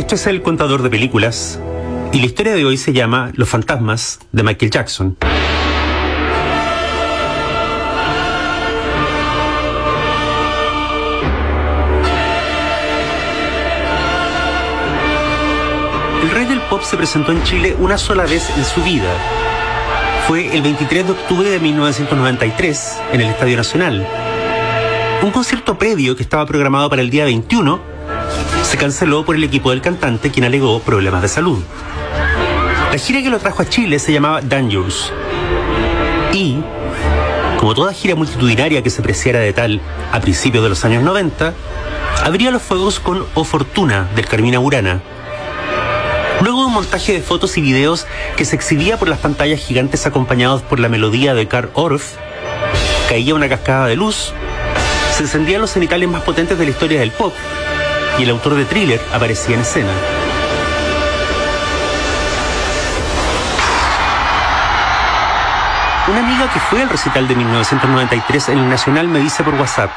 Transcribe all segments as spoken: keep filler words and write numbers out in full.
Este es el contador de películas y la historia de hoy se llama Los fantasmas de Michael Jackson. El rey del pop se presentó en Chile una sola vez en su vida. Fue el veintitrés de octubre de mil novecientos noventa y tres en el Estadio Nacional. Un concierto previo que estaba programado para el día veintiuno se canceló por el equipo del cantante, quien alegó problemas de salud. La gira que lo trajo a Chile se llamaba Dangerous. Y, como toda gira multitudinaria que se preciara de tal a principios de los años noventa, abría los fuegos con O Fortuna, del Carmina Burana. Luego de un montaje de fotos y videos que se exhibía por las pantallas gigantes acompañados por la melodía de Carl Orff, caía una cascada de luz, se encendían los cenitales más potentes de la historia del pop y el autor de Thriller aparecía en escena. Una amiga que fue al recital de mil novecientos noventa y tres en el Nacional me dice por WhatsApp: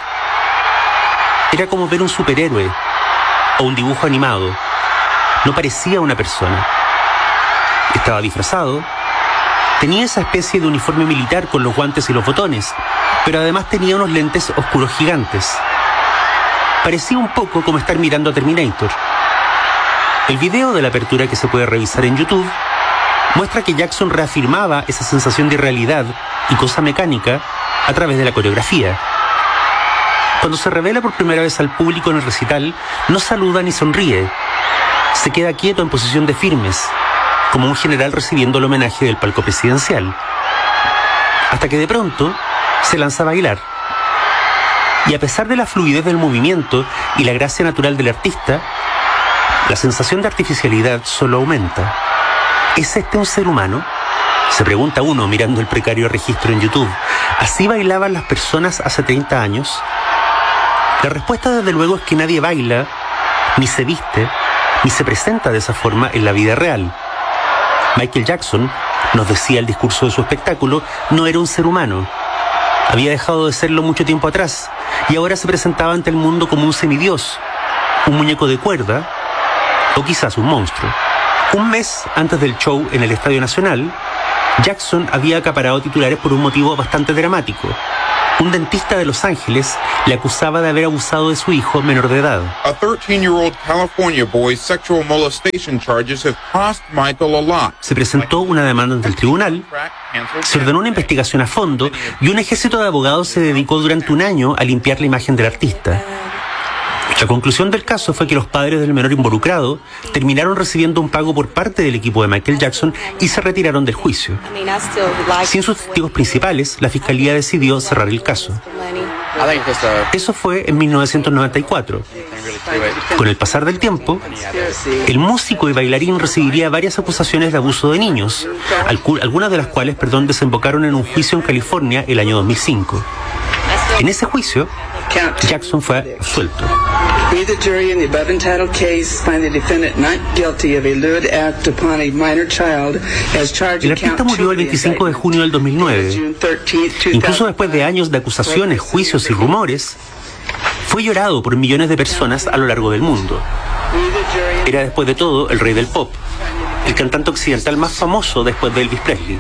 era como ver un superhéroe o un dibujo animado. No parecía una persona. Estaba disfrazado. Tenía esa especie de uniforme militar con los guantes y los botones, pero además tenía unos lentes oscuros gigantes. Parecía un poco como estar mirando a Terminator. El video de la apertura, que se puede revisar en YouTube, muestra que Jackson reafirmaba esa sensación de irrealidad y cosa mecánica a través de la coreografía. Cuando se revela por primera vez al público en el recital, no saluda ni sonríe. Se queda quieto en posición de firmes, como un general recibiendo el homenaje del palco presidencial. Hasta que de pronto se lanza a bailar. Y a pesar de la fluidez del movimiento y la gracia natural del artista, la sensación de artificialidad solo aumenta. ¿Es este un ser humano?, se pregunta uno mirando el precario registro en YouTube. ¿Así bailaban las personas hace treinta años? La respuesta, desde luego, es que nadie baila, ni se viste, ni se presenta de esa forma en la vida real. Michael Jackson, nos decía el discurso de su espectáculo, no era un ser humano. Había dejado de serlo mucho tiempo atrás y ahora se presentaba ante el mundo como un semidios, un muñeco de cuerda o quizás un monstruo. Un mes antes del show en el Estadio Nacional, Jackson había acaparado titulares por un motivo bastante dramático. Un dentista de Los Ángeles le acusaba de haber abusado de su hijo menor de edad. A thirteen-year-old California boy's sexual molestation charges have cost Michael a lot. Se presentó una demanda ante el tribunal, se ordenó una investigación a fondo y un ejército de abogados se dedicó durante un año a limpiar la imagen del artista. La conclusión del caso fue que los padres del menor involucrado terminaron recibiendo un pago por parte del equipo de Michael Jackson y se retiraron del juicio. Sin sus testigos principales, la fiscalía decidió cerrar el caso. Eso fue en mil novecientos noventa y cuatro. Con el pasar del tiempo, el músico y bailarín recibiría varias acusaciones de abuso de niños, algunas de las cuales, perdón, desembocaron en un juicio en California el año dos mil cinco. En ese juicio, Jackson fue absuelto. We, the jury in the above entitled case, find the defendant not guilty of a lewd act upon a minor child as charged in count two. El artista murió el veinticinco de junio del dos mil nueve. Incluso después de años de acusaciones, juicios y rumores, fue llorado por millones de personas a lo largo del mundo. Era, después de todo, el rey del pop, el cantante occidental más famoso después de Elvis Presley.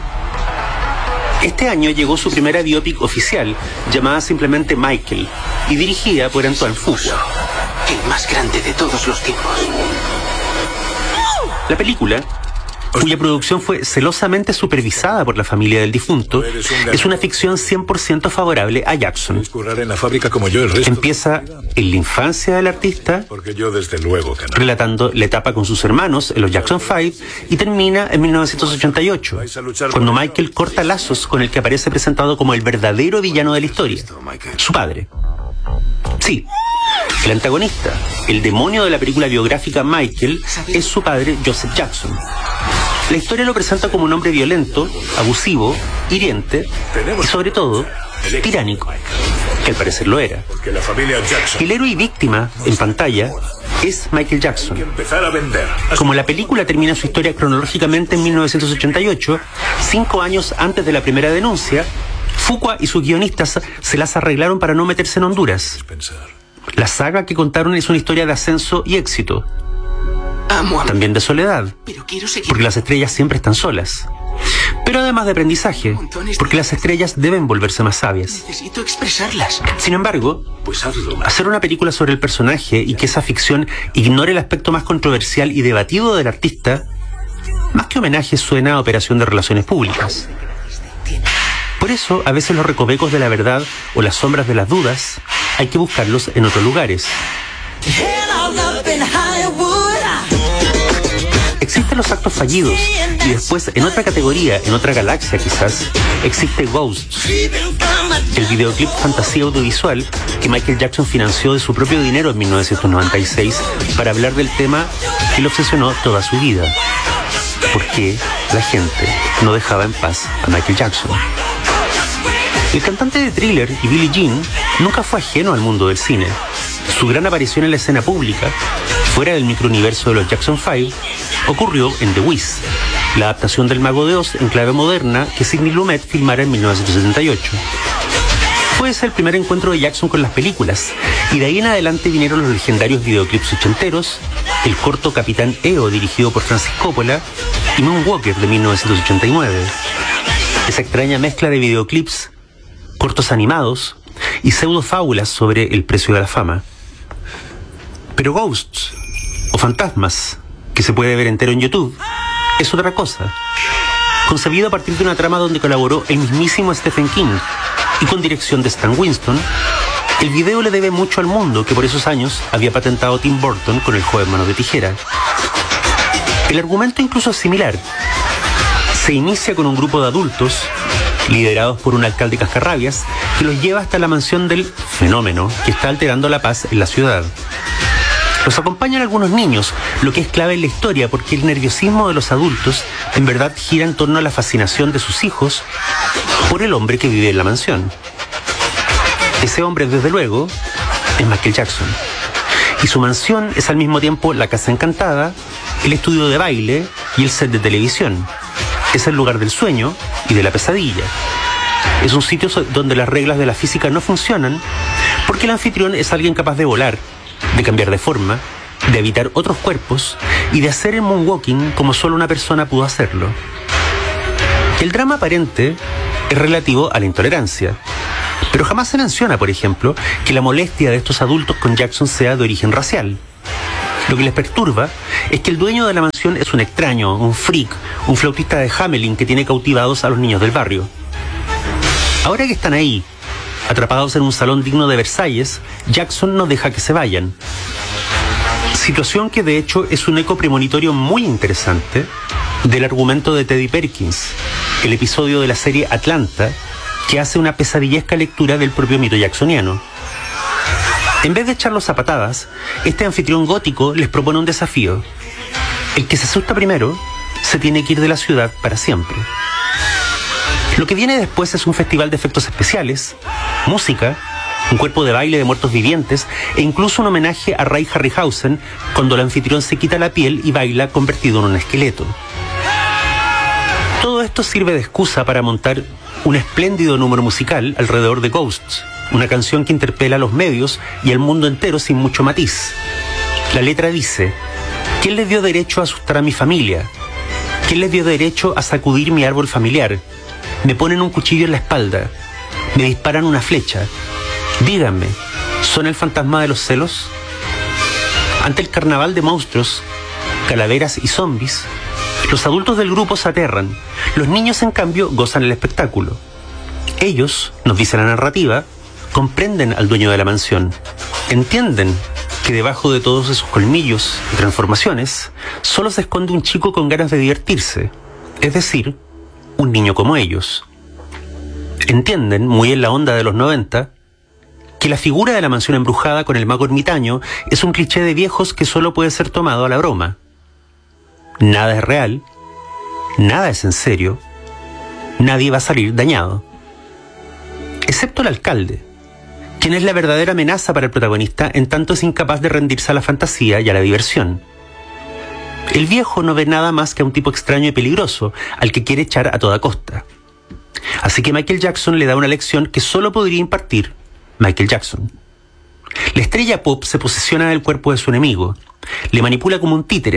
Este año llegó su primera biopic oficial, llamada simplemente Michael, y dirigida por Antoine Fuqua. El más grande de todos los tiempos. La película, cuya producción fue celosamente supervisada por la familia del difunto, es una ficción cien por ciento favorable a Jackson. En la fábrica como yo el resto. Empieza en la infancia del artista, porque yo desde luego que no, relatando la etapa con sus hermanos en los Jackson Five, y termina en mil novecientos ochenta y ocho, cuando Michael corta lazos con el que aparece presentado como el verdadero villano de la historia, su padre. Sí, el antagonista, el demonio de la película biográfica Michael, es su padre, Joseph Jackson. La historia lo presenta como un hombre violento, abusivo, hiriente y, sobre todo, tiránico, que al parecer lo era. El héroe y víctima, en pantalla, es Michael Jackson. Como la película termina su historia cronológicamente en mil novecientos ochenta y ocho, cinco años antes de la primera denuncia, Fuqua y sus guionistas se las arreglaron para no meterse en Honduras. La saga que contaron es una historia de ascenso y éxito. Amo a... también de soledad, Pero quiero seguir... porque las estrellas siempre están solas. Pero además de aprendizaje, porque las estrellas deben volverse más sabias. Necesito expresarlas. Sin embargo, Pues hazlo. hacer una película sobre el personaje y que esa ficción ignore el aspecto más controversial y debatido del artista, más que homenaje suena a operación de relaciones públicas. Por eso, a veces los recovecos de la verdad o las sombras de las dudas hay que buscarlos en otros lugares. Existen los actos fallidos y después, en otra categoría, en otra galaxia quizás, existe Ghosts, el videoclip fantasía audiovisual que Michael Jackson financió de su propio dinero en mil novecientos noventa y seis para hablar del tema que lo obsesionó toda su vida. ¿Por qué la gente no dejaba en paz a Michael Jackson? El cantante de Thriller y Billie Jean nunca fue ajeno al mundo del cine. Su gran aparición en la escena pública, fuera del microuniverso de los Jackson Five, ocurrió en The Wiz, la adaptación del Mago de Oz en clave moderna que Sidney Lumet filmara en mil novecientos setenta y ocho. Fue ese el primer encuentro de Jackson con las películas, y de ahí en adelante vinieron los legendarios videoclips ochenteros, el corto Capitán E O dirigido por Francis Coppola y Moonwalker de mil novecientos ochenta y nueve. Esa extraña mezcla de videoclips, cortos animados y pseudofábulas sobre el precio de la fama. Pero Ghosts, o Fantasmas, que se puede ver entero en YouTube, es otra cosa. Concebido a partir de una trama donde colaboró el mismísimo Stephen King y con dirección de Stan Winston, el video le debe mucho al mundo que por esos años había patentado Tim Burton con El joven mano de tijera. El argumento incluso es similar. Se inicia con un grupo de adultos, liderados por un alcalde cascarrabias, que los lleva hasta la mansión del fenómeno que está alterando la paz en la ciudad. Los acompañan algunos niños, lo que es clave en la historia porque el nerviosismo de los adultos en verdad gira en torno a la fascinación de sus hijos por el hombre que vive en la mansión. Ese hombre, desde luego, es Michael Jackson. Y su mansión es al mismo tiempo la casa encantada, el estudio de baile y el set de televisión. Es el lugar del sueño y de la pesadilla. Es un sitio donde las reglas de la física no funcionan porque el anfitrión es alguien capaz de volar, de cambiar de forma, de habitar otros cuerpos y de hacer el moonwalking como solo una persona pudo hacerlo. El drama aparente es relativo a la intolerancia, pero jamás se menciona, por ejemplo, que la molestia de estos adultos con Jackson sea de origen racial. Lo que les perturba es que el dueño de la mansión es un extraño, un freak, un flautista de Hamelin que tiene cautivados a los niños del barrio. Ahora que están ahí, atrapados en un salón digno de Versalles, Jackson no deja que se vayan. Situación que de hecho es un eco premonitorio muy interesante del argumento de Teddy Perkins, el episodio de la serie Atlanta, que hace una pesadillesca lectura del propio mito jacksoniano. En vez de echarlos a patadas, este anfitrión gótico les propone un desafío. El que se asusta primero se tiene que ir de la ciudad para siempre. Lo que viene después es un festival de efectos especiales, música, un cuerpo de baile de muertos vivientes e incluso un homenaje a Ray Harryhausen cuando el anfitrión se quita la piel y baila convertido en un esqueleto. Todo esto sirve de excusa para montar un espléndido número musical alrededor de Ghosts, una canción que interpela a los medios y al mundo entero sin mucho matiz. La letra dice: ¿quién les dio derecho a asustar a mi familia? ¿Quién les dio derecho a sacudir mi árbol familiar? Me ponen un cuchillo en la espalda, me disparan una flecha. Díganme, ¿son el fantasma de los celos? Ante el carnaval de monstruos, calaveras y zombies, los adultos del grupo se aterran. Los niños, en cambio, gozan el espectáculo. Ellos, nos dice la narrativa, comprenden al dueño de la mansión. Entienden que debajo de todos esos colmillos y transformaciones, solo se esconde un chico con ganas de divertirse. Es decir, un niño como ellos. Entienden, muy en la onda de los noventa, que la figura de la mansión embrujada con el mago ermitaño es un cliché de viejos que solo puede ser tomado a la broma. Nada es real, nada es en serio, nadie va a salir dañado. Excepto el alcalde, quien es la verdadera amenaza para el protagonista en tanto es incapaz de rendirse a la fantasía y a la diversión. El viejo no ve nada más que a un tipo extraño y peligroso al que quiere echar a toda costa. Así que Michael Jackson le da una lección que solo podría impartir Michael Jackson. La estrella pop se posesiona del cuerpo de su enemigo, le manipula como un títere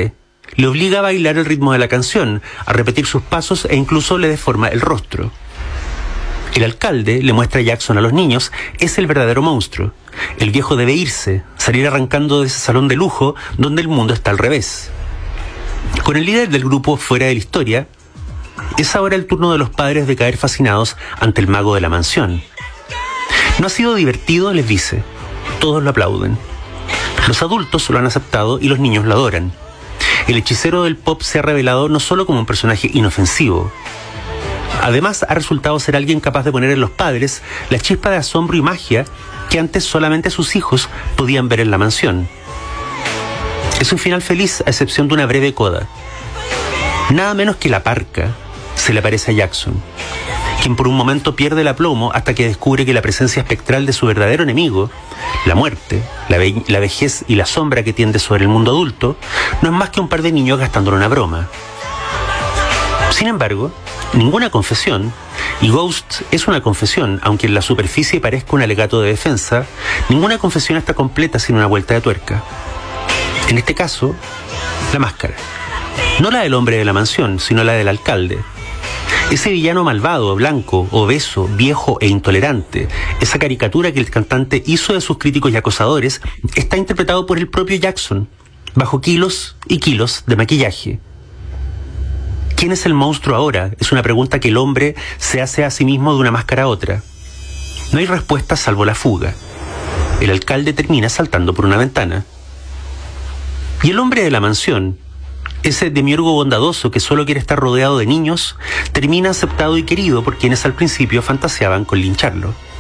le obliga a bailar el ritmo de la canción, a repetir sus pasos e incluso le deforma el rostro. El alcalde le muestra a Jackson a los niños, es el verdadero monstruo. El viejo debe irse, salir arrancando de ese salón de lujo donde el mundo está al revés. Con el líder del grupo fuera de la historia, es ahora el turno de los padres de caer fascinados ante el mago de la mansión. No ha sido divertido, les dice. Todos lo aplauden. Los adultos lo han aceptado y los niños lo adoran. El hechicero del pop se ha revelado no solo como un personaje inofensivo. Además, ha resultado ser alguien capaz de poner en los padres la chispa de asombro y magia que antes solamente sus hijos podían ver en la mansión. Es un final feliz a excepción de una breve coda. Nada menos que la parca se le aparece a Jackson, quien por un momento pierde el aplomo hasta que descubre que la presencia espectral de su verdadero enemigo, la muerte, la, ve- la vejez y la sombra que tiende sobre el mundo adulto, no es más que un par de niños gastándole una broma. Sin embargo, ninguna confesión, y Ghost es una confesión, aunque en la superficie parezca un alegato de defensa, ninguna confesión está completa sin una vuelta de tuerca. En este caso, la máscara. No la del hombre de la mansión, sino la del alcalde. Ese villano malvado, blanco, obeso, viejo e intolerante, esa caricatura que el cantante hizo de sus críticos y acosadores, está interpretado por el propio Jackson, bajo kilos y kilos de maquillaje. ¿Quién es el monstruo ahora? Es una pregunta que el hombre se hace a sí mismo de una máscara a otra. No hay respuesta salvo la fuga. El alcalde termina saltando por una ventana. Y el hombre de la mansión, ese demiurgo bondadoso que solo quiere estar rodeado de niños, termina aceptado y querido por quienes al principio fantaseaban con lincharlo.